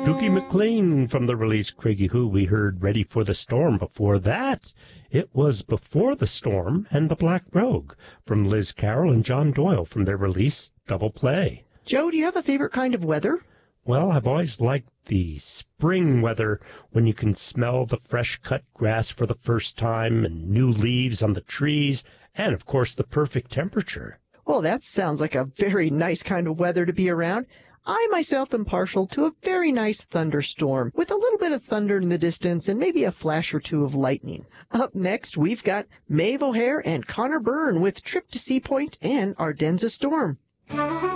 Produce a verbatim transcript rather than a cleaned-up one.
Dookie McLean from the release Craigie Who. We heard Ready for the Storm. Before that, it was Before the Storm and the Black Rogue from Liz Carroll and John Doyle from their release Double Play. Joe, do you have a favorite kind of weather? Well, I've always liked the spring weather when you can smell the fresh-cut grass for the first time and new leaves on the trees and, of course, the perfect temperature. Well, that sounds like a very nice kind of weather to be around. I myself am partial to a very nice thunderstorm with a little bit of thunder in the distance and maybe a flash or two of lightning. Up next, we've got Maeve O'Hare and Connor Byrne with Trip to Sea Point and Ardennes a Storm.